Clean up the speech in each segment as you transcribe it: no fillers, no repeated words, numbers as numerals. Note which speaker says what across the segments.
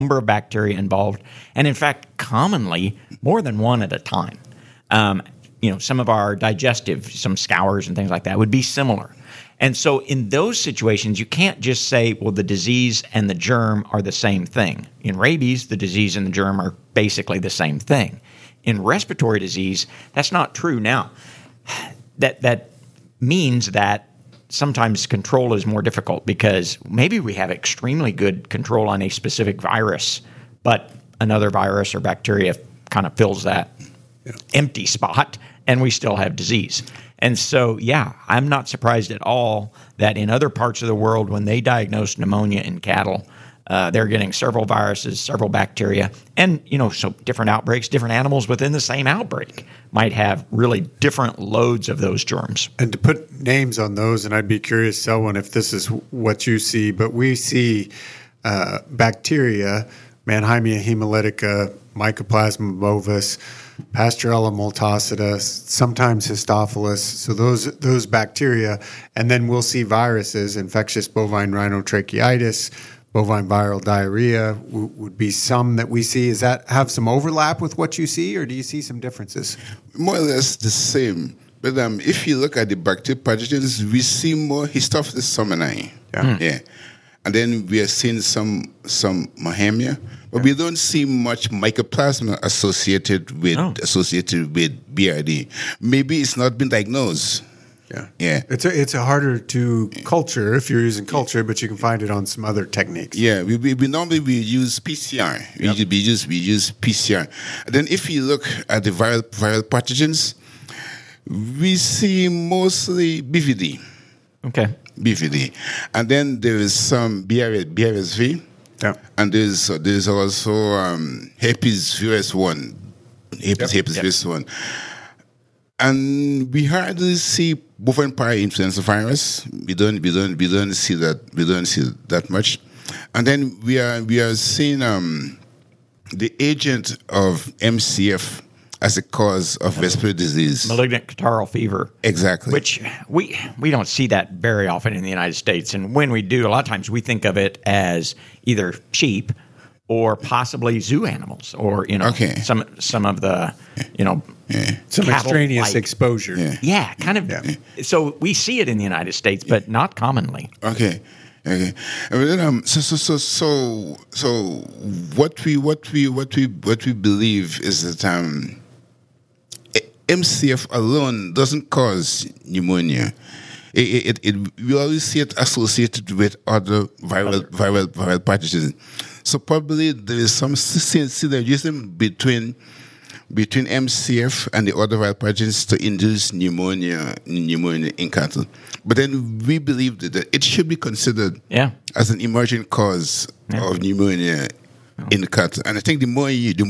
Speaker 1: number of bacteria involved, and in fact, commonly more than one at a time. Some of our digestive, some scours and things like that would be similar. And so in those situations, you can't just say, well, the disease and the germ are the same thing. In rabies, the disease and the germ are basically the same thing. In respiratory disease, that's not true. Now, that means that sometimes control is more difficult because maybe we have extremely good control on a specific virus, but another virus or bacteria kind of fills that empty spot, and we still have disease. And so, I'm not surprised at all that in other parts of the world, when they diagnose pneumonia in cattle, they're getting several viruses, several bacteria, and, so different outbreaks, different animals within the same outbreak might have really different loads of those germs.
Speaker 2: And to put names on those, and I'd be curious, Selwyn, if this is what you see, but we see bacteria, Mannheimia hemolytica, Mycoplasma bovis, Pasteurella multocida, sometimes Histophilus. So those bacteria, and then we'll see viruses, infectious bovine rhinotracheitis, bovine viral diarrhea would be some that we see. Does that have some overlap with what you see, or do you see some differences?
Speaker 3: More or less the same. But if you look at the bacterial pathogens, we see more Histophilus somni. Yeah. And then we are seeing some Mannheimia, but we don't see much mycoplasma associated with BRD. Maybe it's not been diagnosed. Yeah.
Speaker 2: It's a harder to culture if you're using culture, but you can find it on some other techniques.
Speaker 3: Yeah, we normally use PCR. We use PCR. And then if you look at the viral pathogens, we see mostly BVD.
Speaker 1: Okay.
Speaker 3: BVD, and then there is some BRSV, and there's also herpes virus 1, herpes virus 1, and we hardly see bovine parainfluenza virus. We don't see that much, and then we are seeing the agent of MCF as a cause of respiratory disease.
Speaker 1: Malignant catarrhal fever.
Speaker 3: Exactly.
Speaker 1: Which we don't see that very often in the United States. And when we do, a lot of times we think of it as either sheep or possibly zoo animals or, some of the,
Speaker 2: some extraneous exposure.
Speaker 1: Yeah, kind of. Yeah. So we see it in the United States, but not commonly.
Speaker 3: Okay. And then, so what we believe is that MCF alone doesn't cause pneumonia. We always see it associated with other viral pathogens. So probably there is some synergism between MCF and the other viral pathogens to induce pneumonia in cattle. But then we believe that it should be considered as an emerging cause of pneumonia in cattle. And I think the more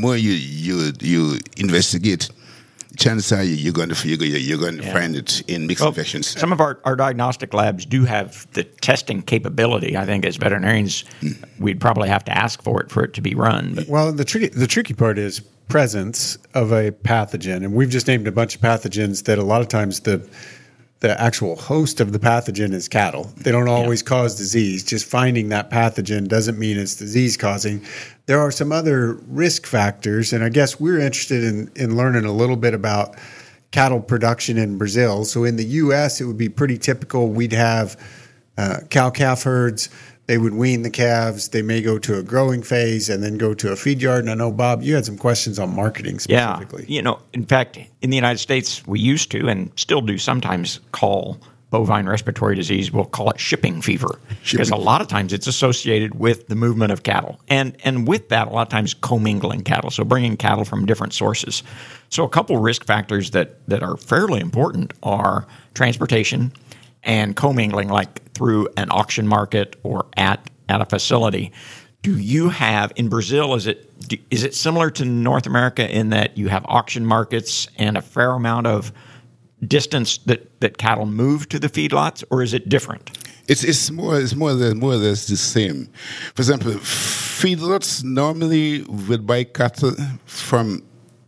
Speaker 3: you investigate, chances are you're going to find it in mixed infections.
Speaker 1: Some of our diagnostic labs do have the testing capability. I think as veterinarians, we'd probably have to ask for it to be run. But.
Speaker 2: Well, the tricky part is presence of a pathogen, and we've just named a bunch of pathogens that a lot of times the actual host of the pathogen is cattle. They don't always cause disease. Just finding that pathogen doesn't mean it's disease causing. There are some other risk factors, and I guess we're interested in learning a little bit about cattle production in Brazil. So in the U.S., it would be pretty typical. We'd have cow-calf herds. They would wean the calves. They may go to a growing phase and then go to a feed yard. And I know, Bob, you had some questions on marketing specifically.
Speaker 1: Yeah. In fact, in the United States, we used to and still do sometimes call bovine respiratory disease, we'll call it shipping fever. Because a lot of times it's associated with the movement of cattle. And with that, a lot of times commingling cattle, so bringing cattle from different sources. So a couple risk factors that are fairly important are transportation and commingling, like through an auction market or at a facility. Do you have in Brazil? Is it similar to North America in that you have auction markets and a fair amount of distance that cattle move to the feedlots, or is it different?
Speaker 3: It's more or less the same. For example, feedlots normally would buy cattle from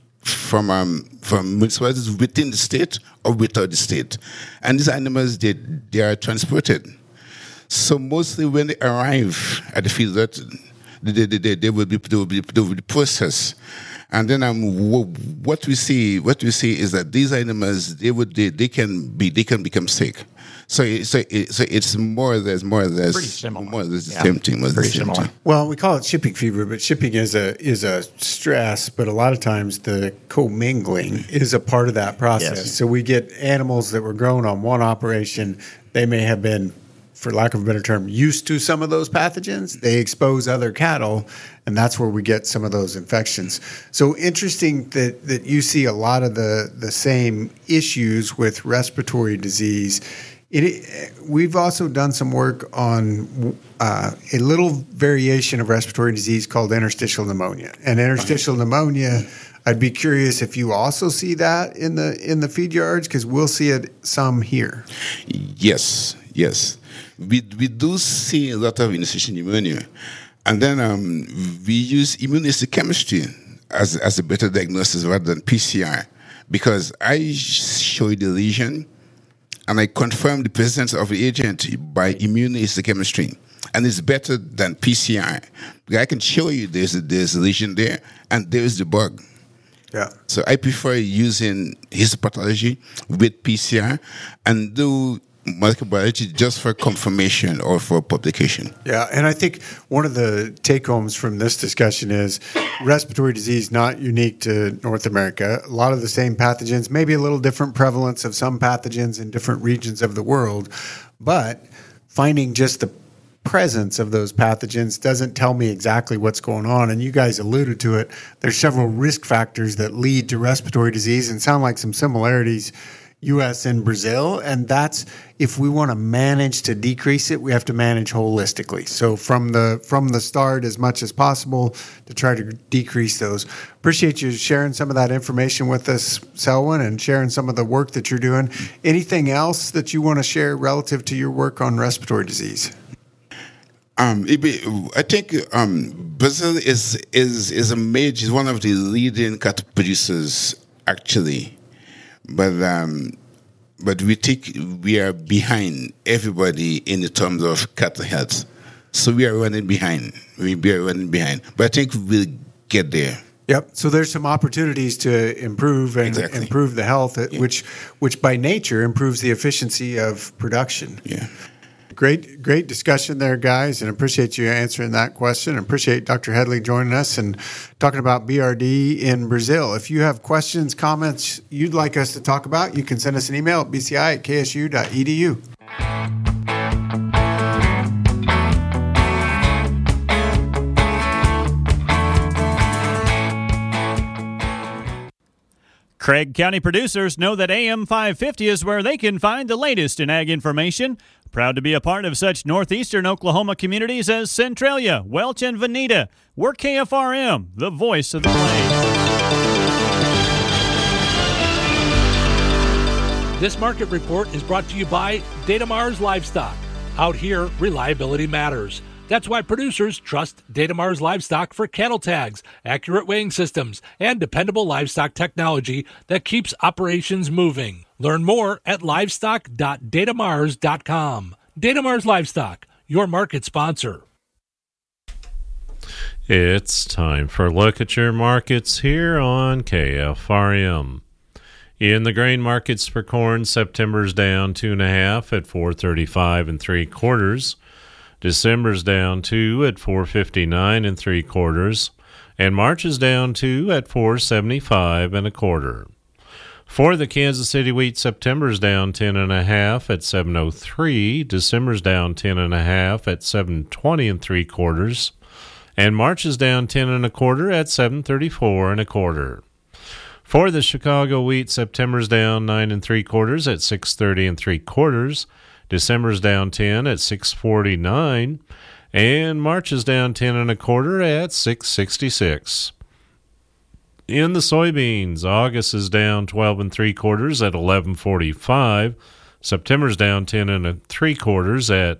Speaker 3: municipalities within the state or without the state, and these animals they are transported. So mostly when they arrive at the feedlot, they will be processed. And then what we see is that these animals they can become sick. So it's more or less
Speaker 1: Pretty similar.
Speaker 3: more or less the same thing.
Speaker 1: Pretty similar.
Speaker 2: Well, we call it shipping fever, but shipping is a stress. But a lot of times the commingling is a part of that process.
Speaker 1: Yes.
Speaker 2: So we get animals that were grown on one operation. They may have been, for lack of a better term, used to some of those pathogens. They expose other cattle, and that's where we get some of those infections. So interesting that you see a lot of the same issues with respiratory disease. We've also done some work on a little variation of respiratory disease called interstitial pneumonia. And interstitial pneumonia, I'd be curious if you also see that in the feed yards, because we'll see it some here.
Speaker 3: Yes. We do see a lot of interstitial pneumonia, and then we use immunohistochemistry as a better diagnosis rather than PCR, because I show you the lesion and I confirm the presence of the agent by immunohistochemistry, and it's better than PCR. Because I can show you there's a lesion there and there's the bug.
Speaker 2: Yeah.
Speaker 3: So I prefer using histopathology with PCR and do molecular biology just for confirmation or for publication.
Speaker 2: Yeah, and I think one of the take-homes from this discussion is respiratory disease not unique to North America. A lot of the same pathogens, maybe a little different prevalence of some pathogens in different regions of the world, but finding just the presence of those pathogens doesn't tell me exactly what's going on. And you guys alluded to it. There's several risk factors that lead to respiratory disease and sound like some similarities U.S. and Brazil, and that's if we want to manage to decrease it, we have to manage holistically. So from the start, as much as possible, to try to decrease those. Appreciate you sharing some of that information with us, Selwyn, and sharing some of the work that you're doing. Anything else that you want to share relative to your work on respiratory disease?
Speaker 3: I think Brazil is a major, is one of the leading cattle producers actually. But we think we are behind everybody in the terms of cattle health. So we are running behind. But I think we'll get there.
Speaker 2: Yep. So there's some opportunities to improve and improve the health, which by nature improves the efficiency of production.
Speaker 3: Yeah.
Speaker 2: Great discussion there, guys, and appreciate you answering that question. And appreciate Dr. Headley joining us and talking about BRD in Brazil. If you have questions, comments you'd like us to talk about, you can send us an email at bci@ksu.edu.
Speaker 4: Craig County producers know that AM 550 is where they can find the latest in ag information. Proud to be a part of such northeastern Oklahoma communities as Centralia, Welch, and Veneta. We're KFRM, the voice of the plains.
Speaker 5: This market report is brought to you by Datamars Livestock. Out here, reliability matters. That's why producers trust Datamars Livestock for cattle tags, accurate weighing systems, and dependable livestock technology that keeps operations moving. Learn more at livestock.datamars.com. Datamars Livestock, your market sponsor.
Speaker 6: It's time for a look at your markets here on KFRM. In the grain markets for corn, September's down 2.5 at 435 3/4. December's down 2 at 459 3/4, and March is down 2 at 475 1/4. For the Kansas City wheat, September's down 10.5 at 703. December's down 10.5 at 720 3/4, and March is down 10 1/4 at 734 1/4. For the Chicago wheat, September's down 9 3/4 at 630 3/4. December's down 10 at 649, and March is down 10 1/4 at 666. In the soybeans, August is down 12 3/4 at 1145. September's down 10 3/4 at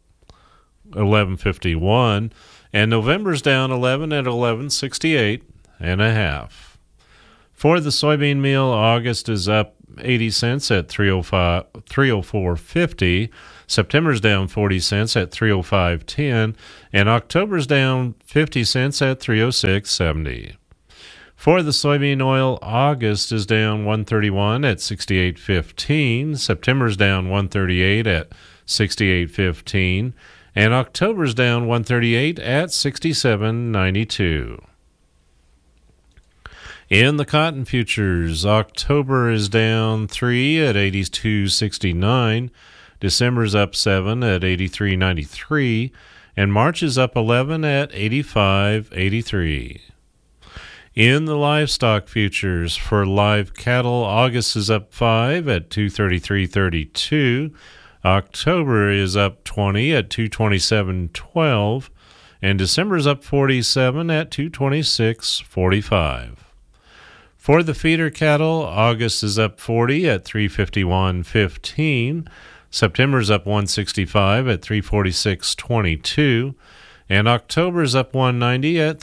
Speaker 6: 1151, and November's down 11 at 1168.5. For the soybean meal, August is up 80 cents at 304.50. September's down 40 cents at 305.10, and October's down 50 cents at 306.70. For the soybean oil, August is down 131 at 68.15, September's down 138 at 68.15, and October's down 138 at 67.92. In the cotton futures, October is down 3 at 82.69, December's up 7 at 83.93, and March is up 11 at 85.83. In the livestock futures, for live cattle, August is up 5 at 233.32, October is up 20 at 227.12, and December is up 47 at 226.45. For the feeder cattle, August is up 40 at 351.15, September is up 165 at 346.22, and October is up 190 at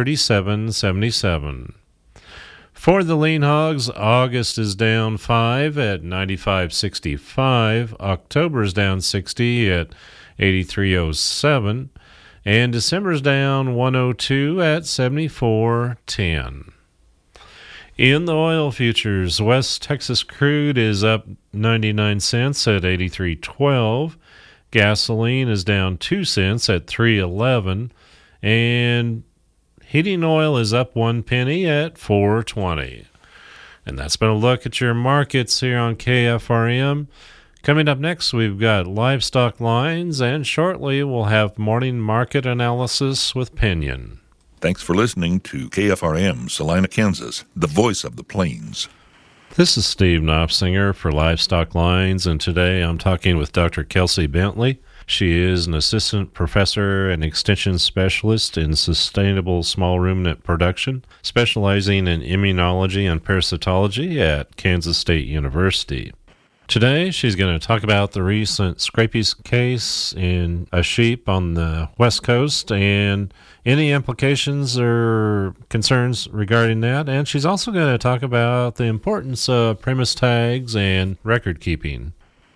Speaker 6: 337.77. For the lean hogs, August is down 5 at 95.65, October is down 60 at 83.07, and December is down 102 at 74.10. In the oil futures, West Texas crude is up 99 cents at 83.12. Gasoline is down 2 cents at 3.11. And heating oil is up 1 penny at 4.20. And that's been a look at your markets here on KFRM. Coming up next, we've got livestock lines, and shortly we'll have morning market analysis with Pinion.
Speaker 7: Thanks for listening to KFRM, Salina, Kansas, the voice of the plains.
Speaker 6: This is Steve Knopfsinger for Livestock Lines, and today I'm talking with Dr. Kelsey Bentley. She is an assistant professor and extension specialist in sustainable small ruminant production, specializing in immunology and parasitology at Kansas State University. Today, she's going to talk about the recent scabies case in a sheep on the West Coast and any implications or concerns regarding that. And she's also going to talk about the importance of premise tags and record keeping.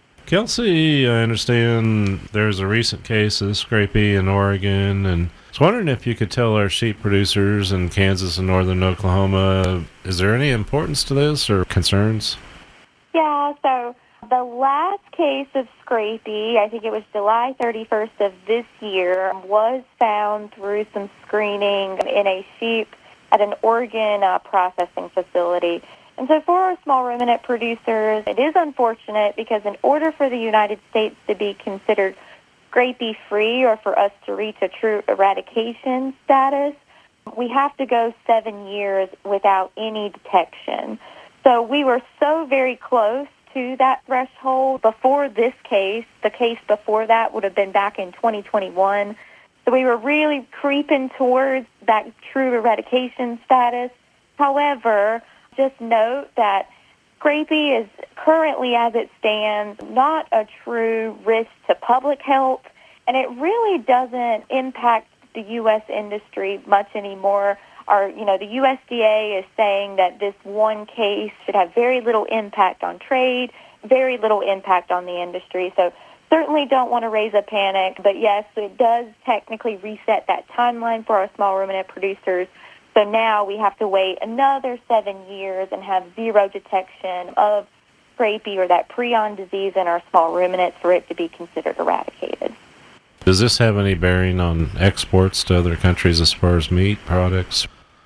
Speaker 6: Kelsey, I understand there's a recent case of scrapie in Oregon, and I was wondering if you could tell our sheep producers in Kansas and northern Oklahoma, is there any importance to this or concerns?
Speaker 8: Yeah, so the last case of scrapie, I think it was July 31st of this year, was found through some screening in a sheep at an Oregon processing facility. And so for our small ruminant producers, it is unfortunate because in order for the United States to be considered scrapie-free or for us to reach a true eradication status, we have to go 7 years without any detection. So we were so very close to that threshold before this case. The case before that would have been back in 2021. So we were really creeping towards that true eradication status. However, just note that scrapie is currently, as it stands, not a true risk to public health, and it really doesn't impact the U.S. industry much anymore. The USDA is saying that this one case should have very little impact on trade, very little impact on the industry. So certainly don't want to raise a panic, but yes, it does technically reset that timeline for our small ruminant producers. So now we have to wait another 7 years and have zero detection of scrapie or that prion disease in our small ruminants for it to be considered eradicated.
Speaker 6: Does this have any bearing on exports to other countries as far as meat products?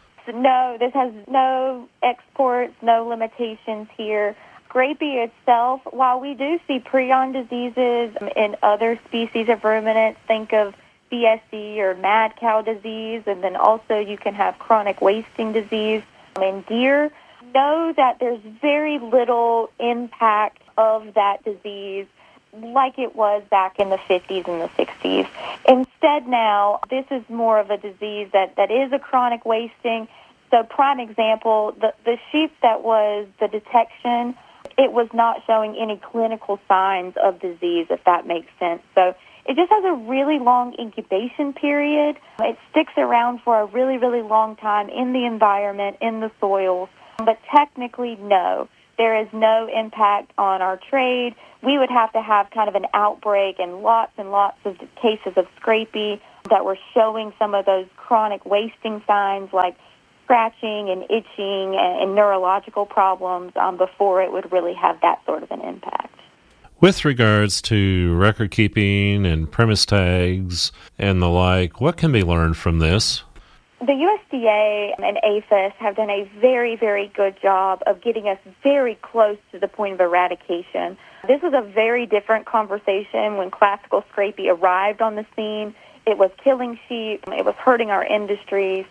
Speaker 8: No, this has no exports, no limitations here. Scrapie itself, while we do see prion diseases in other species of ruminants, think of BSE or mad cow disease, and then also you can have chronic wasting disease in deer. Know that there's very little impact of that disease like it was back in the 50s and the 60s. Instead now, this is more of a disease that is a chronic wasting. So prime example, the sheep that was the detection, it was not showing any clinical signs of disease, if that makes sense. So it just has a really long incubation period. It sticks around for a really, really long time in the environment, in the soils. But technically, no. there is no impact on our trade. We would have to have kind of an outbreak and lots of cases of scrapie that were showing some of those chronic wasting signs like scratching and itching and neurological problems before it would really have that sort of an impact.
Speaker 6: With regards to record keeping and premise tags and the like, what can be learned from this?
Speaker 8: The USDA and APHIS have done a very, very good job of getting us very close to the point of eradication. This was a very different conversation when classical scrapie arrived on the scene. It was killing sheep. It was hurting our industries.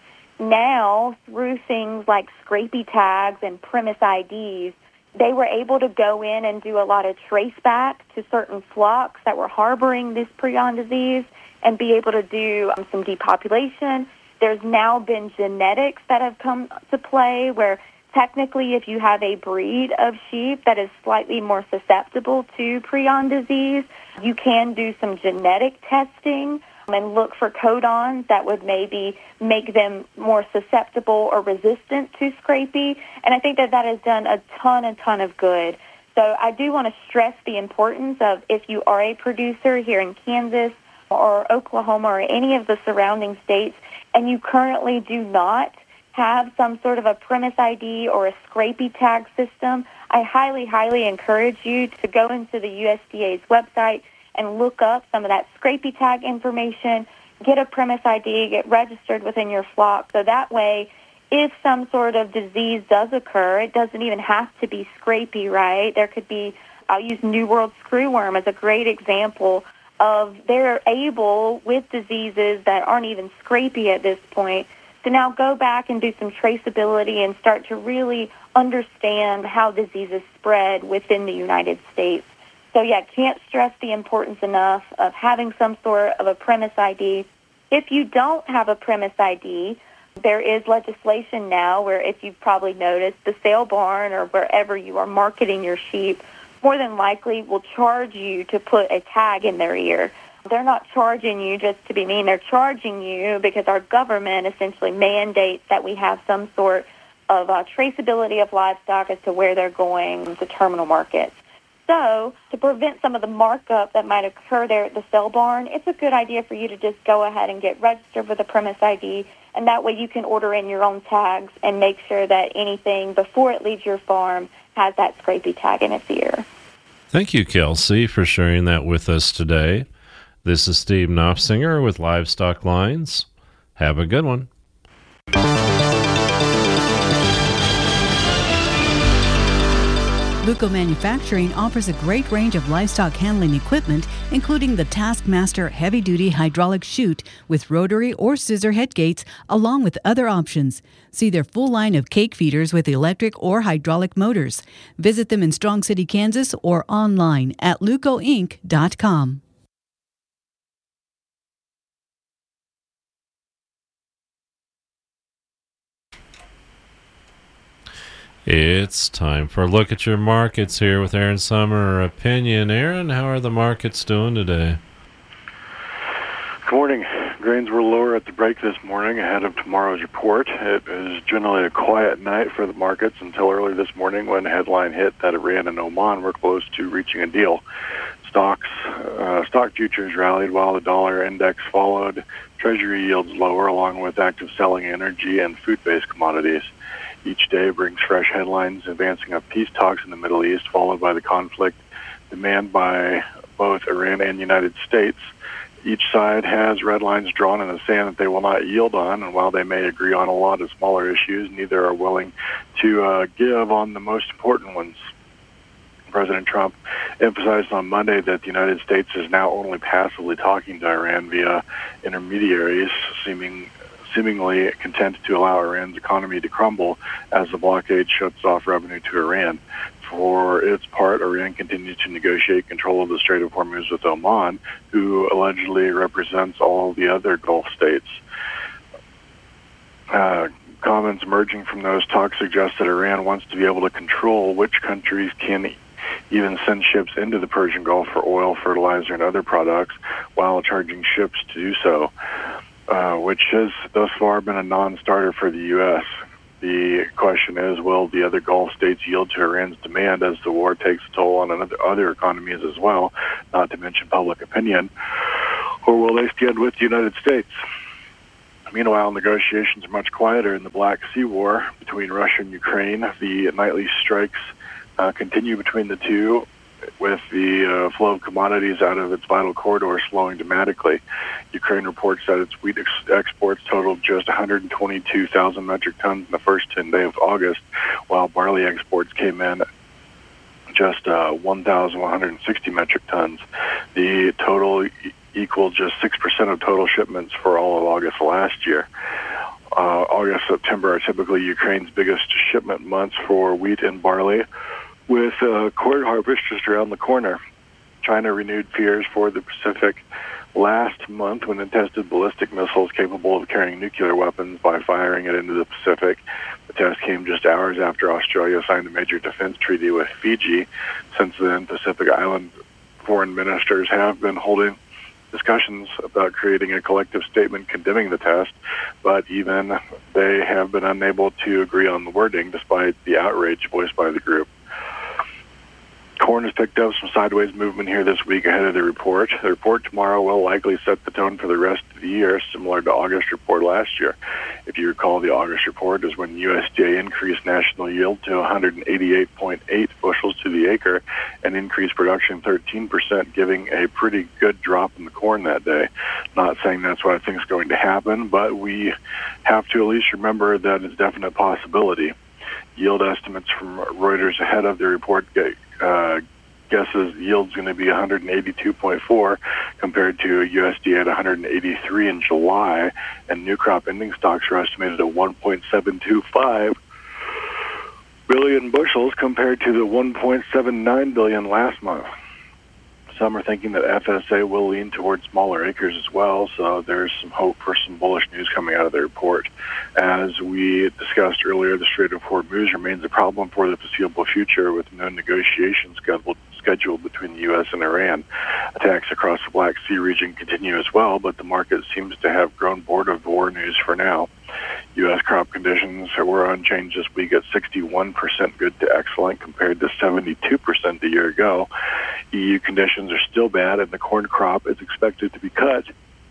Speaker 8: Now, through things like scrapie tags and premise IDs, they were able to go in and do a lot of trace back to certain flocks that were harboring this prion disease and be able to do some depopulation. There's now been genetics that have come to play where technically if you have a breed of sheep that is slightly more susceptible to prion disease, you can do some genetic testing and look for codons that would maybe make them more susceptible or resistant to scrapie. And I think that has done a ton of good. So I do want to stress the importance of if you are a producer here in Kansas or Oklahoma or any of the surrounding states, and you currently do not have some sort of a premise ID or a scrapie tag system, I highly encourage you to go into the USDA's website and look up some of that scrapie tag information, get a premise ID, get registered within your flock. So that way, if some sort of disease does occur, it doesn't even have to be scrapie, right? There could be, I'll use New World screwworm as a great example of they're able, with diseases that aren't even scrapie at this point, to now go back and do some traceability and start to really understand how diseases spread within the United States. So, yeah, can't stress the importance enough of having some sort of a premise ID. If you don't have a premise ID, there is legislation now where, if you've probably noticed, the sale barn or wherever you are marketing your sheep more than likely will charge you to put a tag in their ear. They're not charging you just to be mean. They're charging you because our government essentially mandates that we have some sort of traceability of livestock as to where they're going to terminal markets. So to prevent some of the markup that might occur there at the sale barn, it's a good idea for you to just go ahead and get registered with a premise ID, and that way you can order in your own tags and make sure that anything before it leaves your farm has that scrapie tag in its ear.
Speaker 6: Thank you, Kelsey, for sharing that with us today. This is Steve Knopfsinger with Livestock Lines. Have a good one.
Speaker 9: Luco Manufacturing offers a great range of livestock handling equipment, including the Taskmaster heavy-duty hydraulic chute with rotary or scissor head gates, along with other options. See their full line of cake feeders with electric or hydraulic motors. Visit them in Strong City, Kansas, or online at lucoinc.com.
Speaker 6: It's time for a look at your markets here with Aaron Summer Opinion. Aaron, how are the markets doing today?
Speaker 10: Good morning. Grains were lower at the break this morning ahead of tomorrow's report. It is generally a quiet night for the markets until early this morning when a headline hit that Iran and Oman were close to reaching a deal. Stock futures rallied while the dollar index followed. Treasury yields lower along with active selling energy and food-based commodities. Each day brings fresh headlines advancing of peace talks in the Middle East, followed by the conflict demand by both Iran and the United States. Each side has red lines drawn in the sand that they will not yield on, and while they may agree on a lot of smaller issues, neither are willing to give on the most important ones. President Trump emphasized on Monday that the United States is now only passively talking to Iran via intermediaries, seemingly content to allow Iran's economy to crumble as the blockade shuts off revenue to Iran. For its part, Iran continues to negotiate control of the Strait of Hormuz with Oman, who allegedly represents all the other Gulf states. Comments emerging from those talks suggest that Iran wants to be able to control which countries can even send ships into the Persian Gulf for oil, fertilizer, and other products, while charging ships to do so, which has thus far been a non-starter for the U.S. The question is, will the other Gulf states yield to Iran's demand as the war takes a toll on other economies as well, not to mention public opinion, or will they stand with the United States? Meanwhile, negotiations are much quieter in the Black Sea war between Russia and Ukraine. The nightly strikes continue between the two, with the flow of commodities out of its vital corridor slowing dramatically. Ukraine reports that its wheat exports totaled just 122,000 metric tons in the first 10 days of August, while barley exports came in just 1,160 metric tons. The total equaled just 6% of total shipments for all of August last year. August, September are typically Ukraine's biggest shipment months for wheat and barley, with corn harvest just around the corner. China renewed fears for the Pacific last month when it tested ballistic missiles capable of carrying nuclear weapons by firing it into the Pacific. The test came just hours after Australia signed a major defense treaty with Fiji. Since then, Pacific Island foreign ministers have been holding discussions about creating a collective statement condemning the test, but even they have been unable to agree on the wording despite the outrage voiced by the group. Corn has picked up some sideways movement here this week ahead of the report. The report tomorrow will likely set the tone for the rest of the year, similar to August report last year. If you recall, the August report is when USDA increased national yield to 188.8 bushels to the acre and increased production 13%, giving a pretty good drop in the corn that day. Not saying that's what I think is going to happen, but we have to at least remember that it's a definite possibility. Yield estimates from Reuters ahead of the report guesses yield's going to be 182.4 compared to USDA at 183 in July, and new crop ending stocks are estimated at 1.725 billion bushels compared to the 1.79 billion last month. Some are thinking that FSA will lean towards smaller acres as well, so there's some hope for some bullish news coming out of the report. As we discussed earlier, the Strait of Hormuz remains a problem for the foreseeable future, with no negotiations scheduled between the U.S. and Iran. Attacks across the Black Sea region continue as well, but the market seems to have grown bored of war news for now. U.S. crop conditions were unchanged this week at 61% good to excellent compared to 72% a year ago. EU conditions are still bad, and the corn crop is expected to be cut.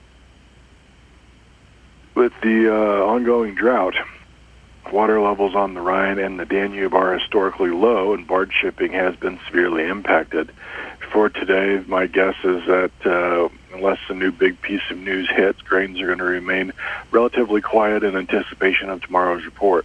Speaker 10: With the ongoing drought, water levels on the Rhine and the Danube are historically low, and barge shipping has been severely impacted. For today, my guess is that unless a new big piece of news hits, grains are going to remain relatively quiet in anticipation of tomorrow's report.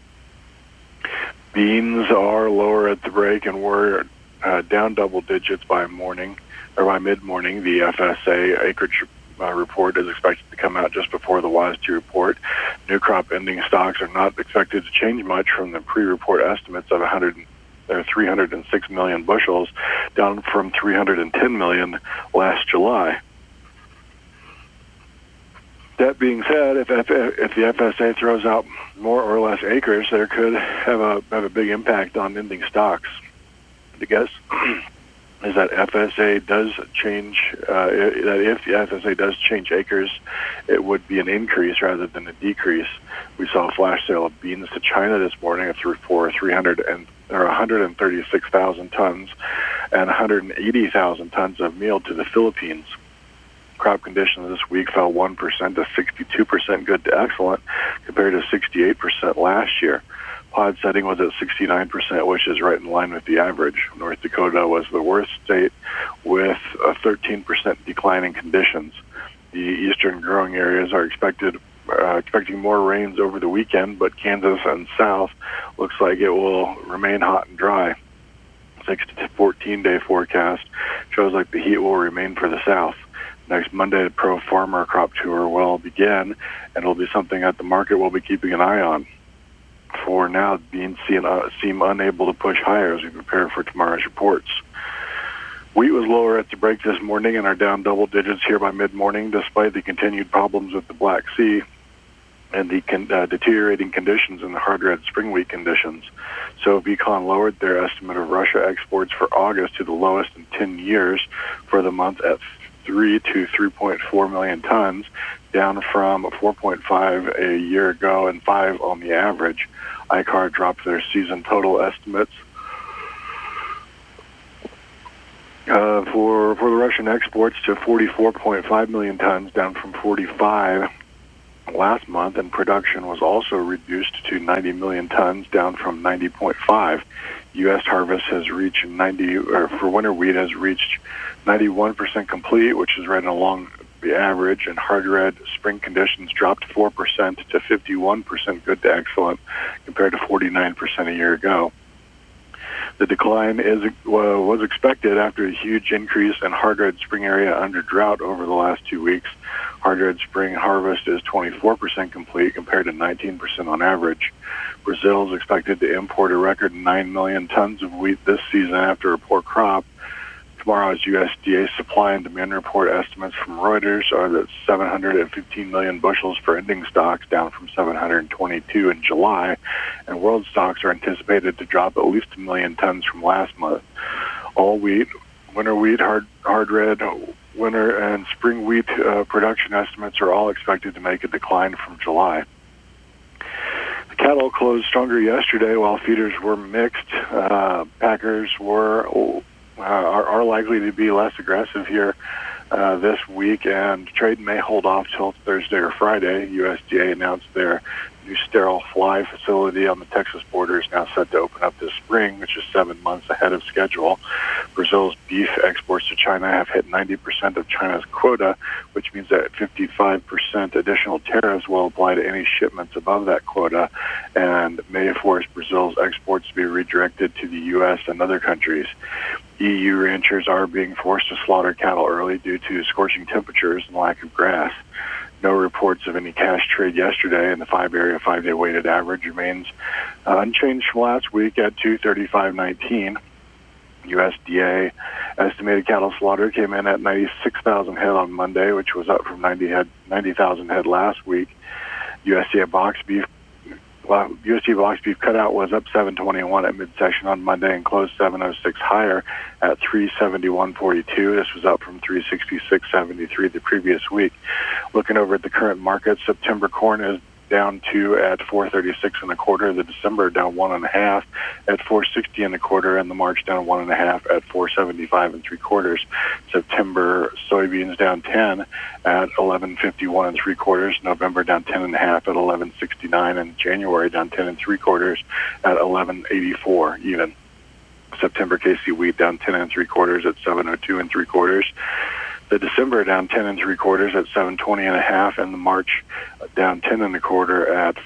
Speaker 10: Beans are lower at the break, and we're down double digits by mid-morning. The FSA acreage report is expected to come out just before the WASDE report. New crop ending stocks are not expected to change much from the pre-report estimates of 306 million bushels, down from 310 million last July. That being said, if the FSA throws out more or less acres, there could have a big impact on ending stocks. The guess is that FSA does change. That if the FSA does change acres, it would be an increase rather than a decrease. We saw a flash sale of beans to China this morning for 136,000 tons and 180,000 tons of meal to the Philippines. Crop conditions this week fell 1% to 62% good to excellent compared to 68% last year. Pod setting was at 69%, which is right in line with the average. North Dakota was the worst state with a 13% decline in conditions. The eastern growing areas are expecting more rains over the weekend, but Kansas and South looks like it will remain hot and dry. 6 to 14-day forecast shows like the heat will remain for the South. Next Monday, the Pro Farmer Crop Tour will begin, and it'll be something that the market will be keeping an eye on. For now, beans seem unable to push higher as we prepare for tomorrow's reports. Wheat was lower at the break this morning and are down double digits here by mid-morning, despite the continued problems with the Black Sea and the deteriorating conditions in the hard red spring wheat conditions. So Econ lowered their estimate of Russia exports for August to the lowest in 10 years for the month at 3 to 3.4 million tons. down from 4.5 a year ago and 5 on the average. ICAR dropped their season total estimates for the Russian exports to 44.5 million tons, down from 45 last month, and production was also reduced to 90 million tons, down from 90.5. U.S. harvest has reached for winter wheat has reached 91% complete, which is right along the average, and hard red spring conditions dropped 4% to 51% good to excellent, compared to 49% a year ago. The decline was expected after a huge increase in hard red spring area under drought over the last 2 weeks. Hard red spring harvest is 24% complete compared to 19% on average. Brazil is expected to import a record 9 million tons of wheat this season after a poor crop. Tomorrow's USDA supply and demand report estimates from Reuters are that 715 million bushels for ending stocks, down from 722 in July, and world stocks are anticipated to drop at least 1 million tons from last month. All wheat, winter wheat, hard red, winter and spring wheat production estimates are all expected to make a decline from July. The cattle closed stronger yesterday while feeders were mixed. Packers are likely to be less aggressive here this week, and trade may hold off till Thursday or Friday. USDA announced their new sterile fly facility on the Texas border is now set to open up this spring, which is 7 months ahead of schedule. Brazil's beef exports to China have hit 90% of China's quota, which means that 55% additional tariffs will apply to any shipments above that quota, and may force Brazil's exports to be redirected to the U.S. and other countries. EU ranchers are being forced to slaughter cattle early due to scorching temperatures and lack of grass. No reports of any cash trade yesterday, and the 5-day weighted average remains unchanged from last week at 235.19. USDA estimated cattle slaughter came in at 96,000 head on Monday, which was up from 90,000 head last week. USDA box beef cutout was up 721 at midsection on Monday and closed 706 higher at 371.42. This was up from 366.73 the previous week. Looking over at the current market, September corn is down 2 at 436 1/4. The December down 1.5 at 460 1/4, and the March down 1.5 at 475 3/4. September soybeans down 10 at 1151 3/4. November down 10.5 at 1169, and January down 10 3/4 at 1184 even. September KC wheat down 10 3/4 at 702 3/4. The December down 10 3/4 at 720 1/2, and the March down 10 1/4 at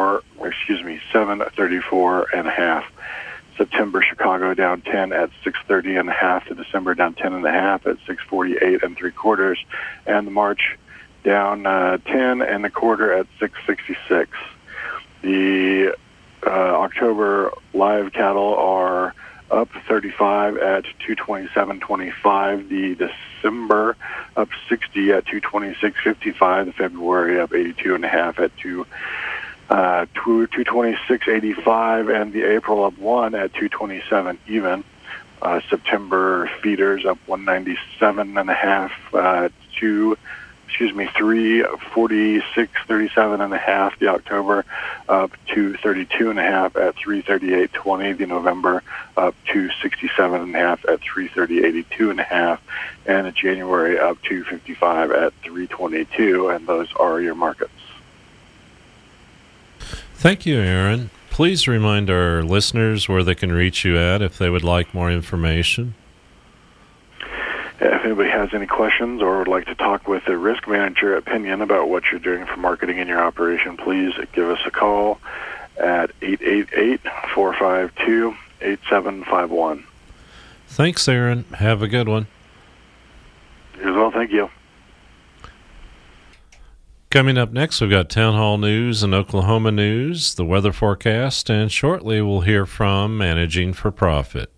Speaker 10: 734 1/2. September Chicago down 10 at 630 1/2. The December down 10 1/2 at 648 3/4, and the March down 10 1/4 at 666. The October live cattle are up 35 at 227.25. The December up 60 at 226.55. The February up 82 1/2 at 226.85, and the April up 1 at 227 even. September feeders up 197 1/2 346.37 1/2. The October up 232 1/2 at 338.20. The November up 267 1/2 at 330.82 1/2, and the January up 255 at 322. And those are your markets.
Speaker 6: Thank you, Aaron. Please remind our listeners where they can reach you at if they would like more information.
Speaker 10: If anybody has any questions or would like to talk with a risk manager at Pinion about what you're doing for marketing in your operation, please give us a call at 888-452-8751.
Speaker 6: Thanks, Aaron. Have a good one.
Speaker 10: You as well. Thank you.
Speaker 6: Coming up next, we've got Town Hall News and Oklahoma News, the weather forecast, and shortly we'll hear from Managing for Profit.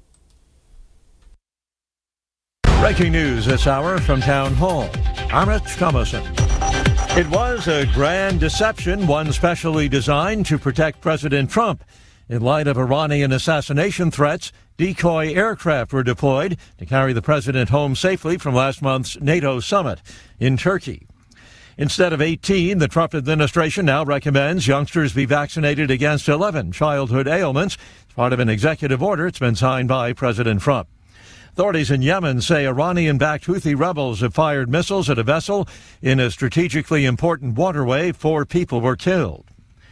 Speaker 11: Breaking news this hour from Town Hall. I'm Rich Thomason. It was a grand deception, one specially designed to protect President Trump. In light of Iranian assassination threats, decoy aircraft were deployed to carry the president home safely from last month's NATO summit in Turkey. Instead of 18, the Trump administration now recommends youngsters be vaccinated against 11 childhood ailments. It's part of an executive order. It's been signed by President Trump. Authorities in Yemen say Iranian-backed Houthi rebels have fired missiles at a vessel in a strategically important waterway. 4 people were killed.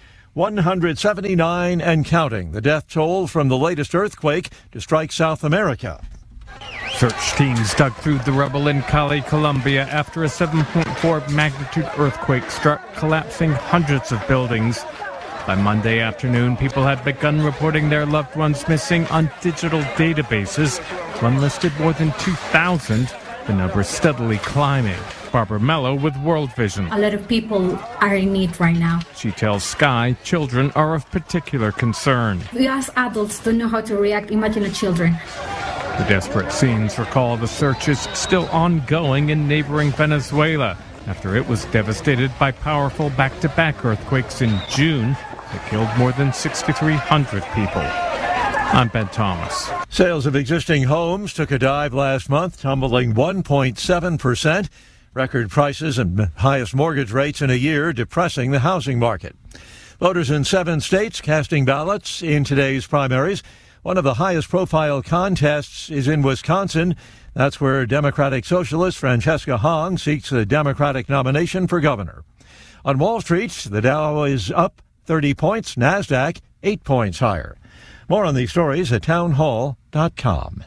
Speaker 11: 179 and counting, the death toll from the latest earthquake to strike South America.
Speaker 12: Search teams dug through the rubble in Cali, Colombia after a 7.4 magnitude earthquake struck, collapsing hundreds of buildings. By Monday afternoon, people had begun reporting their loved ones missing on digital databases. One listed more than 2,000, the number steadily climbing. Barbara Mello with World Vision.
Speaker 13: A lot of people are in need right now.
Speaker 12: She tells Sky children are of particular concern.
Speaker 13: We as adults don't know how to react. Imagine the children.
Speaker 12: The desperate scenes recall the search is still ongoing in neighboring Venezuela after it was devastated by powerful back-to-back earthquakes in June that killed more than 6,300 people. I'm Ben Thomas.
Speaker 11: Sales of existing homes took a dive last month, tumbling 1.7%. Record prices and highest mortgage rates in a year, depressing the housing market. Voters in 7 states casting ballots in today's primaries. One of the highest profile contests is in Wisconsin. That's where Democratic Socialist Francesca Hong seeks the Democratic nomination for governor. On Wall Street, the Dow is up 30 points, NASDAQ 8 points higher. More on these stories at townhall.com.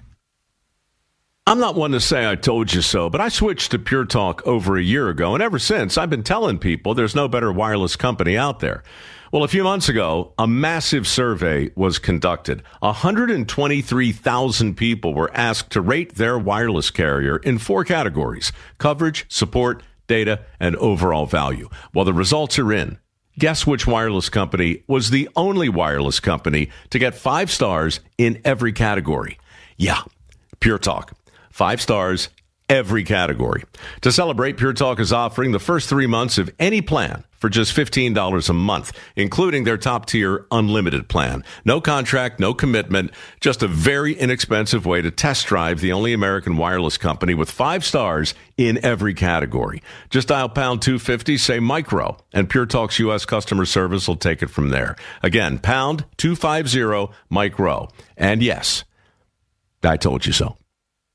Speaker 14: I'm not one to say I told you so, but I switched to Pure Talk over a year ago, and ever since, I've been telling people there's no better wireless company out there. Well, a few months ago, a massive survey was conducted. 123,000 people were asked to rate their wireless carrier in 4 categories: coverage, support, data, and overall value. Well, the results are in. Guess which wireless company was the only wireless company to get 5 stars in every category? Yeah, Pure Talk. 5 stars, every category. To celebrate, Pure Talk is offering the first 3 months of any plan for just $15 a month, including their top-tier unlimited plan. No contract, no commitment, just a very inexpensive way to test drive the only American wireless company with 5 stars in every category. Just dial pound 250, say micro, and Pure Talk's U.S. customer service will take it from there. Again, pound 250 micro. And yes, I told you so.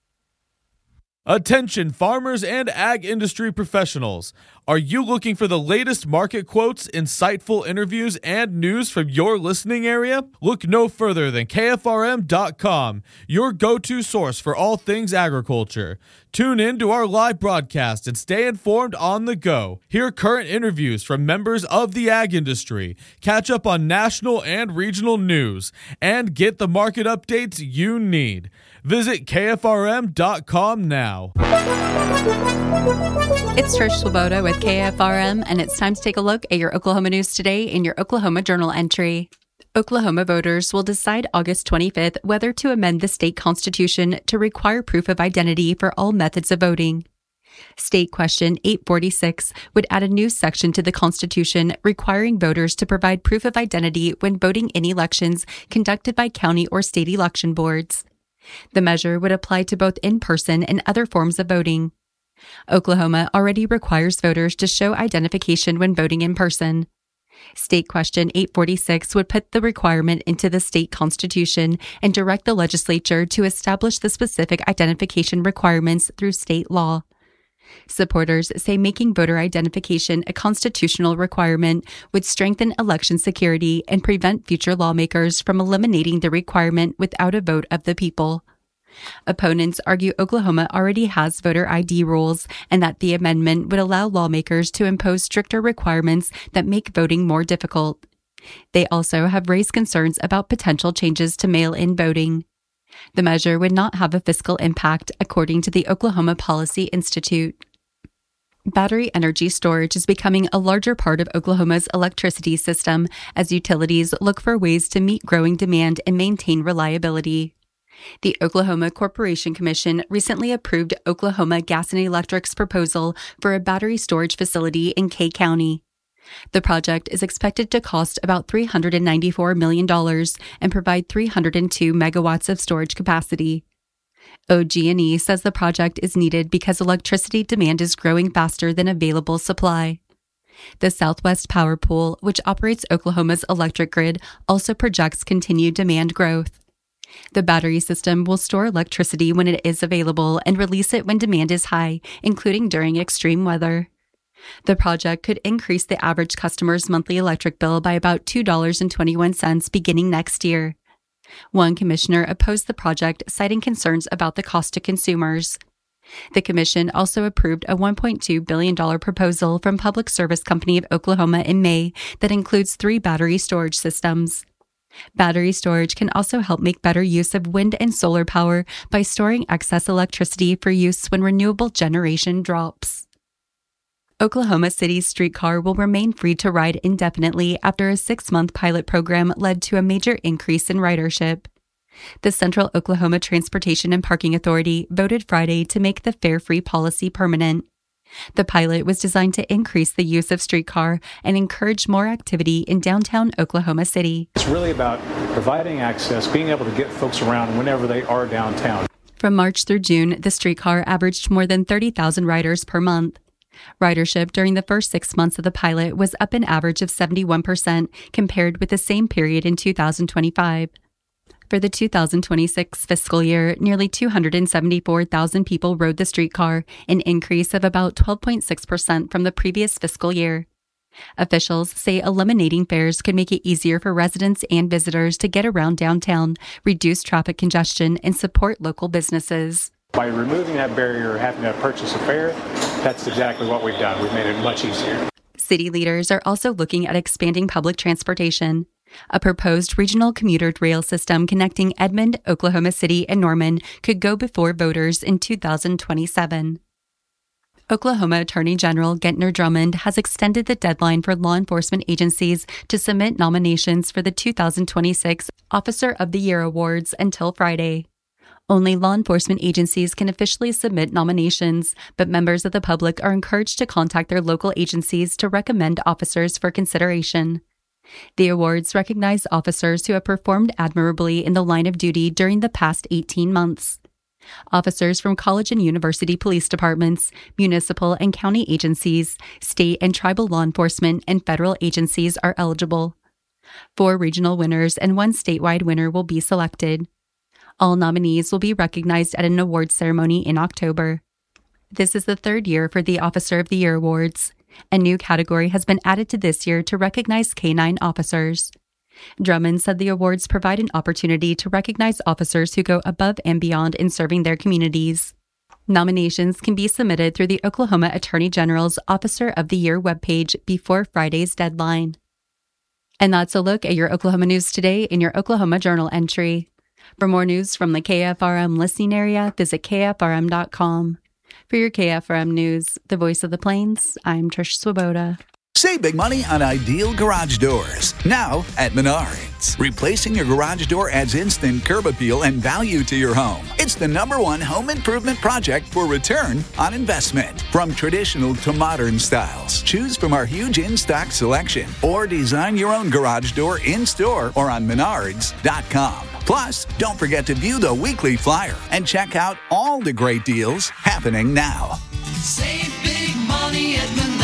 Speaker 15: Attention farmers and ag industry professionals. Are you looking for the latest market quotes, insightful interviews, and news from your listening area? Look no further than KFRM.com, your go-to source for all things agriculture. Tune in to our live broadcast and stay informed on the go. Hear current interviews from members of the ag industry, catch up on national and regional news, and get the market updates you need. Visit KFRM.com now.
Speaker 16: It's Trish Swoboda with KFRM, and it's time to take a look at your Oklahoma news today in your Oklahoma Journal entry. Oklahoma voters will decide August 25th whether to amend the state constitution to require proof of identity for all methods of voting. State Question 846 would add a new section to the Constitution requiring voters to provide proof of identity when voting in elections conducted by county or state election boards. The measure would apply to both in-person and other forms of voting. Oklahoma already requires voters to show identification when voting in person. State Question 846 would put the requirement into the state constitution and direct the legislature to establish the specific identification requirements through state law. Supporters say making voter identification a constitutional requirement would strengthen election security and prevent future lawmakers from eliminating the requirement without a vote of the people. Opponents argue Oklahoma already has voter ID rules and that the amendment would allow lawmakers to impose stricter requirements that make voting more difficult. They also have raised concerns about potential changes to mail-in voting. The measure would not have a fiscal impact, according to the Oklahoma Policy Institute. Battery energy storage is becoming a larger part of Oklahoma's electricity system as utilities look for ways to meet growing demand and maintain reliability. The Oklahoma Corporation Commission recently approved Oklahoma Gas and Electric's proposal for a battery storage facility in Kay County. The project is expected to cost about $394 million and provide 302 megawatts of storage capacity. OG&E says the project is needed because electricity demand is growing faster than available supply. The Southwest Power Pool, which operates Oklahoma's electric grid, also projects continued demand growth. The battery system will store electricity when it is available and release it when demand is high, including during extreme weather. The project could increase the average customer's monthly electric bill by about $2.21 beginning next year. One commissioner opposed the project, citing concerns about the cost to consumers. The commission also approved a $1.2 billion proposal from Public Service Company of Oklahoma in May that includes 3 battery storage systems. Battery storage can also help make better use of wind and solar power by storing excess electricity for use when renewable generation drops. Oklahoma City's streetcar will remain free to ride indefinitely after a 6-month pilot program led to a major increase in ridership. The Central Oklahoma Transportation and Parking Authority voted Friday to make the fare-free policy permanent. The pilot was designed to increase the use of streetcar and encourage more activity in downtown Oklahoma City.
Speaker 17: It's really about providing access, being able to get folks around whenever they are downtown.
Speaker 16: From March through June, the streetcar averaged more than 30,000 riders per month. Ridership during the first 6 months of the pilot was up an average of 71% compared with the same period in 2025. For the 2026 fiscal year, nearly 274,000 people rode the streetcar, an increase of about 12.6% from the previous fiscal year. Officials say eliminating fares could make it easier for residents and visitors to get around downtown, reduce traffic congestion, and support local businesses.
Speaker 17: By removing that barrier or having to purchase a fare, that's exactly what we've done. We've made it much easier.
Speaker 16: City leaders are also looking at expanding public transportation. A proposed regional commuter rail system connecting Edmond, Oklahoma City, and Norman could go before voters in 2027. Oklahoma Attorney General Gentner Drummond has extended the deadline for law enforcement agencies to submit nominations for the 2026 Officer of the Year Awards until Friday. Only law enforcement agencies can officially submit nominations, but members of the public are encouraged to contact their local agencies to recommend officers for consideration. The awards recognize officers who have performed admirably in the line of duty during the past 18 months. Officers from college and university police departments, municipal and county agencies, state and tribal law enforcement, and federal agencies are eligible. 4 regional winners and 1 statewide winner will be selected. All nominees will be recognized at an awards ceremony in October. This is the 3rd year for the Officer of the Year Awards. A new category has been added to this year to recognize K-9 officers. Drummond said the awards provide an opportunity to recognize officers who go above and beyond in serving their communities. Nominations can be submitted through the Oklahoma Attorney General's Officer of the Year webpage before Friday's deadline. And that's a look at your Oklahoma news today in your Oklahoma Journal entry. For more news from the KFRM listening area, visit KFRM.com. For your KFRM news, the voice of the Plains, I'm Trish Swoboda.
Speaker 18: Save big money on ideal garage doors. Now at Menards. Replacing your garage door adds instant curb appeal and value to your home. It's the #1 home improvement project for return on investment. From traditional to modern styles, choose from our huge in-stock selection or design your own garage door in-store or on Menards.com. Plus, don't forget to view the weekly flyer and check out all the great deals happening now.
Speaker 19: Save big money at Menards.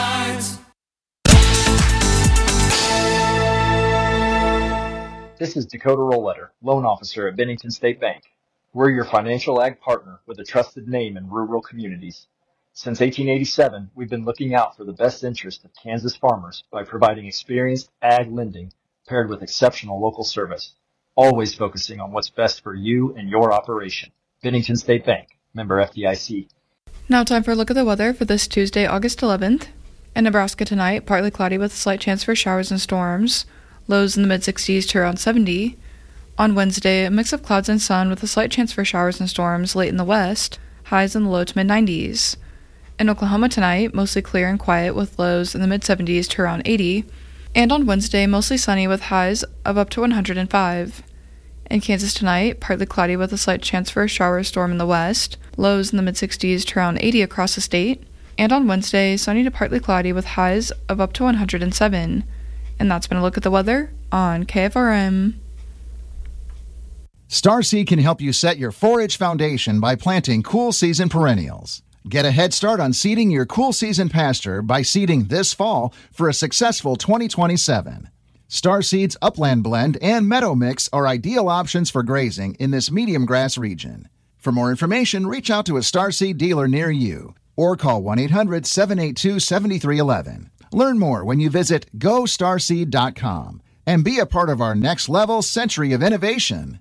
Speaker 20: This is Dakota Rollletter, loan officer at Bennington State Bank. We're your financial ag partner with a trusted name in rural communities. Since 1887, we've been looking out for the best interest of Kansas farmers by providing experienced ag lending paired with exceptional local service, always focusing on what's best for you and your operation. Bennington State Bank, member FDIC.
Speaker 21: Now time for a look at the weather for this Tuesday, August 11th. In Nebraska tonight, partly cloudy with a slight chance for showers and storms. Lows in the mid-60s to around 70. On Wednesday, a mix of clouds and sun with a slight chance for showers and storms late in the west. Highs in the low to mid-90s. In Oklahoma tonight, mostly clear and quiet with lows in the mid-70s to around 80. And on Wednesday, mostly sunny with highs of up to 105. In Kansas tonight, partly cloudy with a slight chance for a shower or storm in the west. Lows in the mid-60s to around 80 across the state. And on Wednesday, sunny to partly cloudy with highs of up to 107. And that's been a look at the weather on KFRM.
Speaker 1: Starseed can help you set your 4-H foundation by planting cool season perennials. Get a head start on seeding your cool season pasture by seeding this fall for a successful 2027. Starseed's Upland Blend and Meadow Mix are ideal options for grazing in this medium grass region. For more information, reach out to a Starseed dealer near you or call 1-800-782-7311. Learn more when you visit GoStarseed.com and be a part of our next level century of innovation.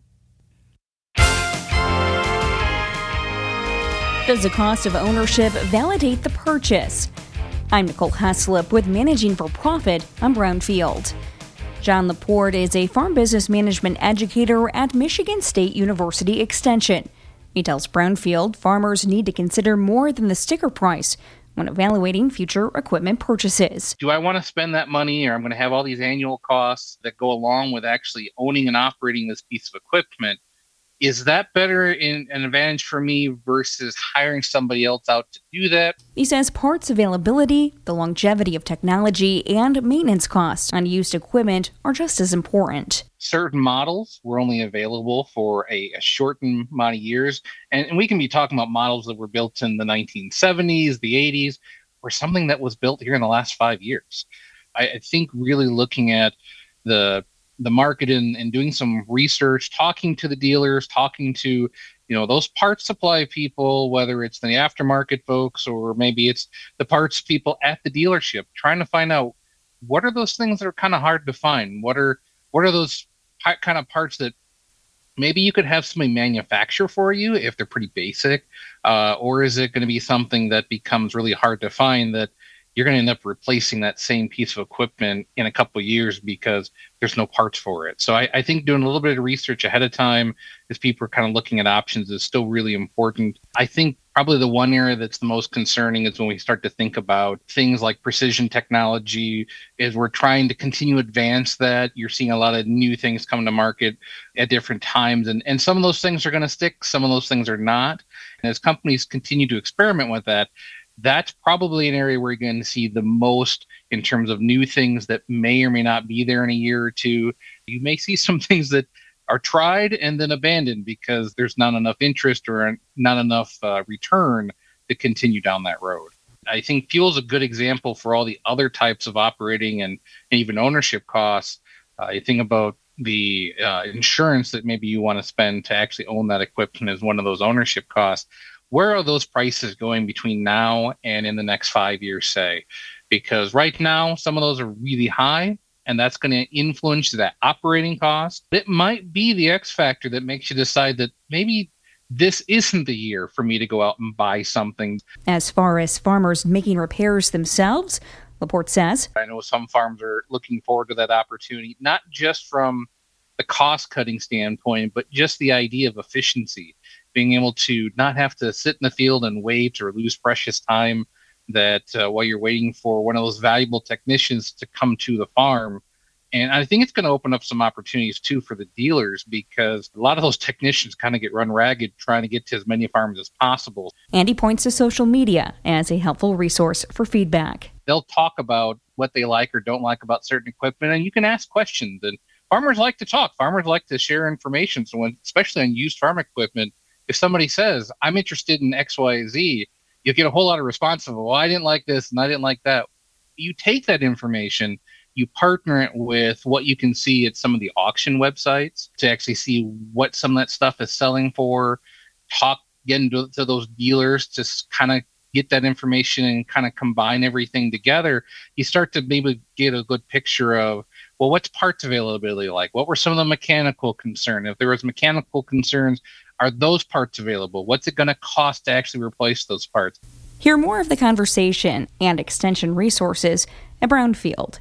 Speaker 22: Does the cost of ownership validate the purchase? I'm Nicole Heslop with Managing for Profit on Brownfield. John Laporte is a farm business management educator at Michigan State University Extension. He tells Brownfield farmers need to consider more than the sticker price when evaluating future equipment purchases.
Speaker 23: Do I want to spend that money, or I'm going to have all these annual costs that go along with actually owning and operating this piece of equipment? Is that better in an advantage for me versus hiring somebody else out to do that?
Speaker 22: He says parts availability, the longevity of technology, and maintenance costs on used equipment are just as important.
Speaker 23: Certain models were only available for a shortened amount of years. And we can be talking about models that were built in the 1970s, the 80s, or something that was built here in the last 5 years. I think really looking at the market and doing some research, talking to the dealers, talking to, those parts supply people, whether it's the aftermarket folks or maybe it's the parts people at the dealership, trying to find out what are those things that are kind of hard to find? What are those kind of parts that maybe you could have somebody manufacture for you if they're pretty basic, or is it going to be something that becomes really hard to find that you're going to end up replacing that same piece of equipment in a couple of years because there's no parts for it. So I think doing a little bit of research ahead of time as people are kind of looking at options is still really important. I think probably the one area that's the most concerning is when we start to think about things like precision technology. As we're trying to continue to advance that, you're seeing a lot of new things come to market at different times. And some of those things are going to stick, some of those things are not. And as companies continue to experiment with that, that's probably an area where you're going to see the most in terms of new things that may or may not be there in a year or two. You may see some things that are tried and then abandoned because there's not enough interest or not enough return to continue down that road. I think fuel is a good example for all the other types of operating and even ownership costs. You think about the insurance that maybe you want to spend to actually own that equipment as one of those ownership costs. Where are those prices going between now and in the next 5 years, say? Because right now, some of those are really high, and that's going to influence that operating cost. It might be the X factor that makes you decide that maybe this isn't the year for me to go out and buy something.
Speaker 22: As far as farmers making repairs themselves, Laporte says,
Speaker 23: I know some farms are looking forward to that opportunity, not just from the cost-cutting standpoint, but just the idea of efficiency. Being able to not have to sit in the field and wait or lose precious time that while you're waiting for one of those valuable technicians to come to the farm. And I think it's going to open up some opportunities too for the dealers because a lot of those technicians kind of get run ragged trying to get to as many farms as possible.
Speaker 22: And he points to social media as a helpful resource for feedback.
Speaker 23: They'll talk about what they like or don't like about certain equipment, and you can ask questions. And farmers like to talk. Farmers like to share information. So especially on used farm equipment, if somebody says, I'm interested in X, Y, Z, you get a whole lot of response of, well, I didn't like this and I didn't like that. You take that information, you partner it with what you can see at some of the auction websites to actually see what some of that stuff is selling for, get into those dealers to kind of get that information and kind of combine everything together. You start to maybe get a good picture of, well, what's parts availability like? What were some of the mechanical concerns? If there was mechanical concerns, are those parts available? What's it going to cost to actually replace those parts?
Speaker 22: Hear more of the conversation and extension resources at Brownfield,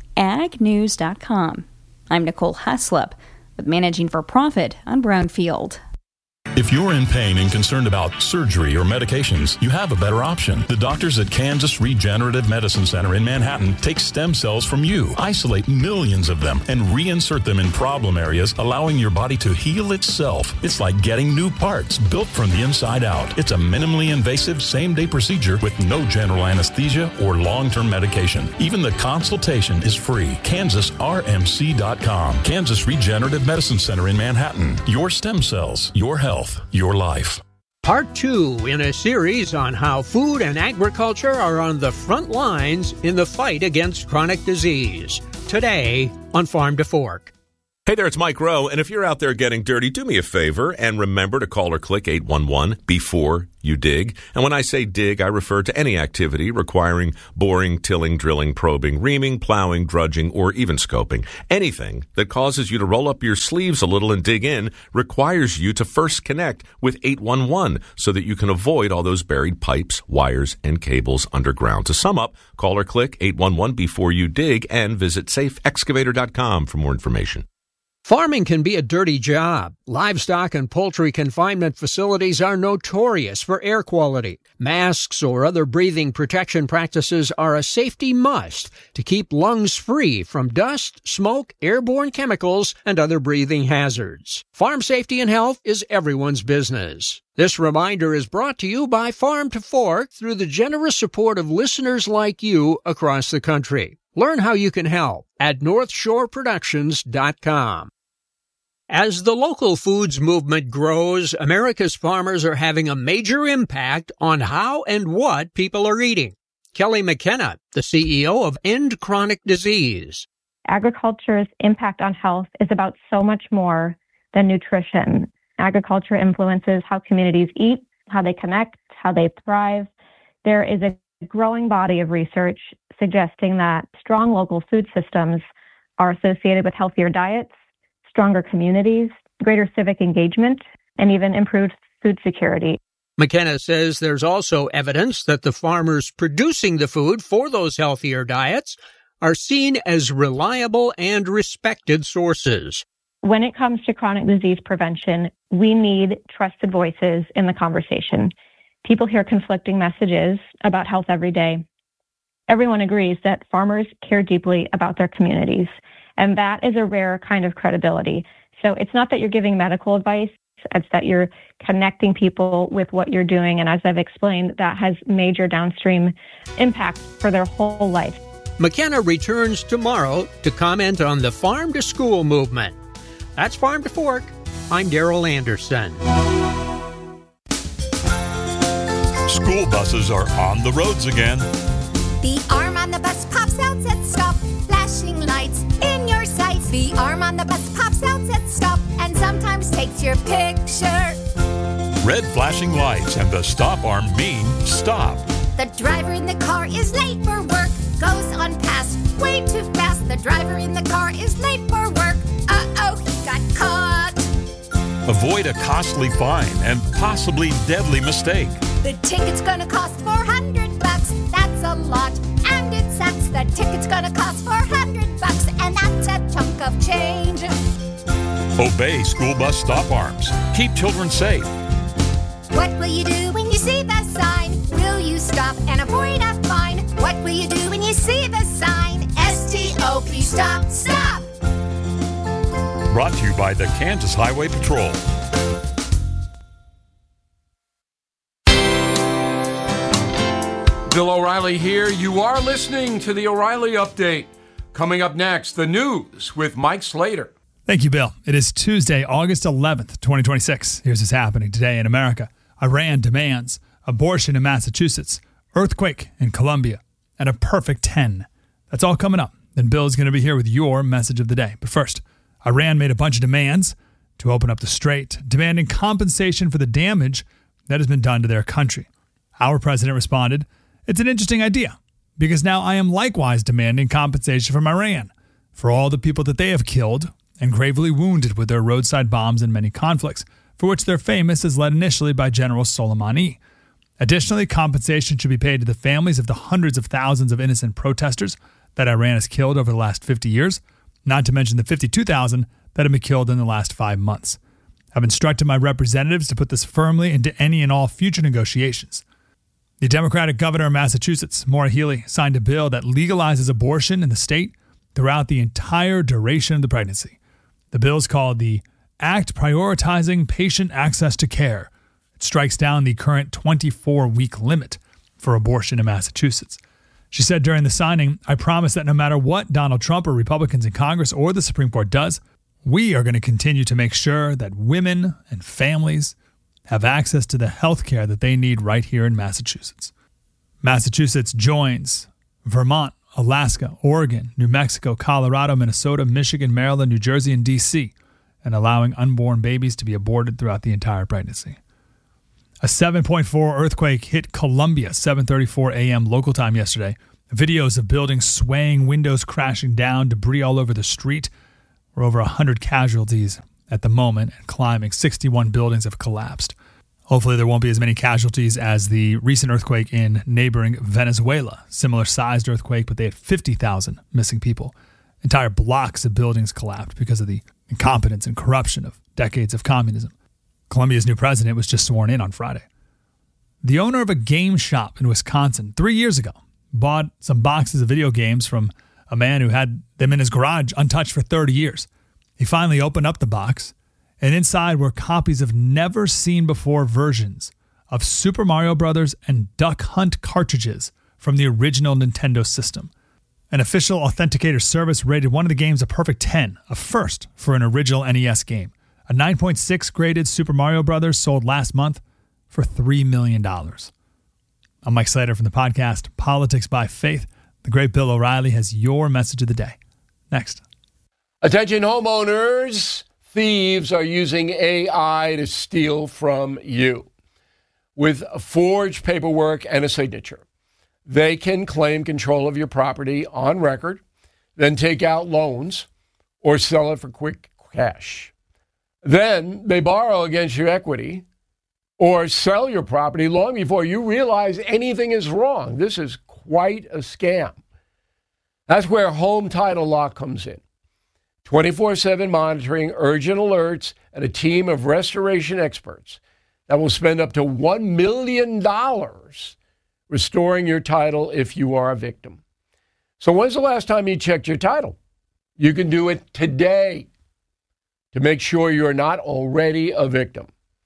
Speaker 22: agnews.com. I'm Nicole Heslop with Managing for Profit on Brownfield.
Speaker 2: If you're in pain and concerned about surgery or medications, you have a better option. The doctors at Kansas Regenerative Medicine Center in Manhattan take stem cells from you, isolate millions of them, and reinsert them in problem areas, allowing your body to heal itself. It's like getting new parts built from the inside out. It's a minimally invasive same-day procedure with no general anesthesia or long-term medication. Even the consultation is free. KansasRMC.com. Kansas Regenerative Medicine Center in Manhattan. Your stem cells, your health, your life.
Speaker 3: Part 2 in a series on how food and agriculture are on the front lines in the fight against chronic disease. Today on Farm to Fork.
Speaker 14: Hey there, it's Mike Rowe, and if you're out there getting dirty, do me a favor and remember to call or click 811 before you dig. And when I say dig, I refer to any activity requiring boring, tilling, drilling, probing, reaming, plowing, drudging, or even scoping. Anything that causes you to roll up your sleeves a little and dig in requires you to first connect with 811 so that you can avoid all those buried pipes, wires, and cables underground. To sum up, call or click 811 before you dig and visit safeexcavator.com for more information.
Speaker 3: Farming can be a dirty job. Livestock and poultry confinement facilities are notorious for air quality. Masks or other breathing protection practices are a safety must to keep lungs free from dust, smoke, airborne chemicals, and other breathing hazards. Farm safety and health is everyone's business. This reminder is brought to you by Farm to Fork through the generous support of listeners like you across the country. Learn how you can help at NorthshoreProductions.com. As the local foods movement grows, America's farmers are having a major impact on how and what people are eating. Kelly McKenna, the CEO of End Chronic Disease.
Speaker 4: Agriculture's impact on health is about so much more than nutrition. Agriculture influences how communities eat, how they connect, how they thrive. There is a growing body of research suggesting that strong local food systems are associated with healthier diets, stronger communities, greater civic engagement, and even improved food security.
Speaker 3: McKenna says there's also evidence that the farmers producing the food for those healthier diets are seen as reliable and respected sources.
Speaker 4: When it comes to chronic disease prevention, we need trusted voices in the conversation. People hear conflicting messages about health every day. Everyone agrees that farmers care deeply about their communities, and that is a rare kind of credibility. So it's not that you're giving medical advice, it's that you're connecting people with what you're doing. And as I've explained, that has major downstream impacts for their whole life.
Speaker 3: McKenna returns tomorrow to comment on the Farm to School movement. That's Farm to Fork. I'm Daryl Anderson.
Speaker 2: School buses are on the roads again.
Speaker 24: The arm on the bus pops out, says stop, flashing lights in your sights. The arm on the bus pops out, says stop, and sometimes takes your picture.
Speaker 2: Red flashing lights and the stop arm mean stop.
Speaker 24: The driver in the car is late for work, goes on past way too fast. The driver in the car is late for work. Uh-oh, he got caught.
Speaker 2: Avoid a costly fine and possibly deadly mistake.
Speaker 24: The ticket's gonna cost $400. That's a lot, and it sucks. The ticket's gonna cost $400, and that's a chunk of change.
Speaker 2: Obey school bus stop arms. Keep children safe.
Speaker 24: What will you do when you see the sign? Will you stop and avoid a fine? What will you do when you see the sign? S-T-O-P, stop, stop!
Speaker 2: Brought to you by the Kansas Highway Patrol.
Speaker 25: Bill O'Reilly here. You are listening to the O'Reilly Update. Coming up next, the news with Mike Slater.
Speaker 26: Thank you, Bill. It is Tuesday, August 11th, 2026. Here's what's happening today in America. Iran demands abortion in Massachusetts, earthquake in Colombia, and a perfect 10. That's all coming up. Then Bill is going to be here with your message of the day. But first, Iran made a bunch of demands to open up the strait, demanding compensation for the damage that has been done to their country. Our president responded, "It's an interesting idea, because now I am likewise demanding compensation from Iran for all the people that they have killed and gravely wounded with their roadside bombs in many conflicts, for which they're famous as led initially by General Soleimani. Additionally, compensation should be paid to the families of the hundreds of thousands of innocent protesters that Iran has killed over the last 50 years, not to mention the 52,000 that have been killed in the last 5 months. I've instructed my representatives to put this firmly into any and all future negotiations. The Democratic governor of Massachusetts, Maura Healey, signed a bill that legalizes abortion in the state throughout the entire duration of the pregnancy. The bill is called the Act Prioritizing Patient Access to Care. It strikes down the current 24-week limit for abortion in Massachusetts. She said during the signing, "I promise that no matter what Donald Trump or Republicans in Congress or the Supreme Court does, we are going to continue to make sure that women and families have access to the health care that they need right here in Massachusetts." Massachusetts joins Vermont, Alaska, Oregon, New Mexico, Colorado, Minnesota, Michigan, Maryland, New Jersey, and D.C. in allowing unborn babies to be aborted throughout the entire pregnancy. A 7.4 earthquake hit Columbia, 7:34 a.m. local time yesterday. Videos of buildings swaying, windows crashing down, debris all over the street. We're over 100 casualties at the moment, and climbing. 61 buildings have collapsed. Hopefully there won't be as many casualties as the recent earthquake in neighboring Venezuela. Similar sized earthquake, but they had 50,000 missing people. Entire blocks of buildings collapsed because of the incompetence and corruption of decades of communism. Colombia's new president was just sworn in on Friday. The owner of a game shop in Wisconsin 3 years ago bought some boxes of video games from a man who had them in his garage untouched for 30 years. He finally opened up the box, and inside were copies of never-seen-before versions of Super Mario Bros. And Duck Hunt cartridges from the original Nintendo system. An official authenticator service rated one of the games a perfect 10, a first for an original NES game. A 9.6 graded Super Mario Bros. Sold last month for $3 million. I'm Mike Slater from the podcast Politics by Faith. The great Bill O'Reilly has your message of the day. Next.
Speaker 25: Attention homeowners, thieves are using AI to steal from you. With forged paperwork and a signature, they can claim control of your property on record, then take out loans or sell it for quick cash. Then they borrow against your equity or sell your property long before you realize anything is wrong. This is quite a scam. That's where Home Title Lock comes in. 24/7 monitoring, urgent alerts, and a team of restoration experts that will spend up to $1 million restoring your title if you are a victim. So when's the last time you checked your title? You can do it today to make sure you're not already a victim.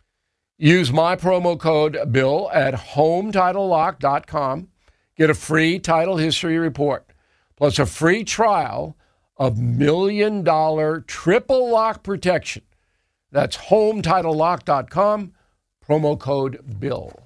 Speaker 25: Use my promo code BILL at HomeTitleLock.com. Get a free title history report, plus a free trial of $1 million triple lock protection. That's HomeTitleLock.com, promo code BILL.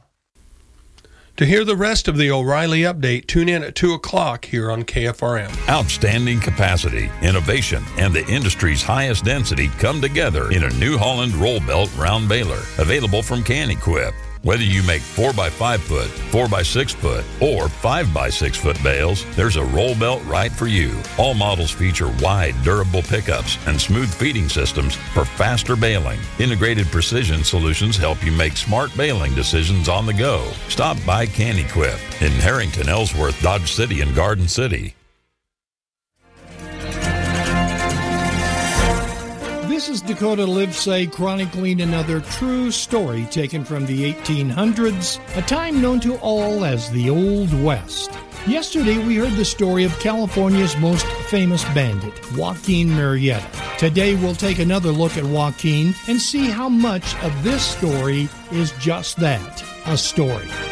Speaker 5: To hear the rest of the O'Reilly Update, tune in at 2 o'clock here on KFRM.
Speaker 2: Outstanding capacity, innovation, and the industry's highest density come together in a New Holland roll belt round baler, available from Can-Equip. Whether you make 4x5 foot, 4x6 foot, or 5x6 foot bales, there's a roll belt right for you. All models feature wide, durable pickups and smooth feeding systems for faster baling. Integrated precision solutions help you make smart baling decisions on the go. Stop by Can-Equip in Harrington, Ellsworth, Dodge City, and Garden City.
Speaker 6: This is Dakota Livesay chronicling another true story taken from the 1800s, a time known to all as the Old West. Yesterday, we heard the story of California's most famous bandit, Joaquin Murrieta. Today, we'll take another look at Joaquin and see how much of this story is just that, a story.